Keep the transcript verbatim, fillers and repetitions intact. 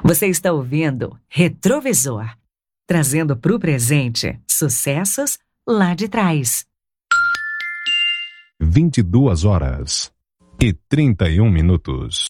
Você está ouvindo Retrovisor, trazendo para o presente sucessos lá de trás. vinte e duas horas e trinta e um minutos.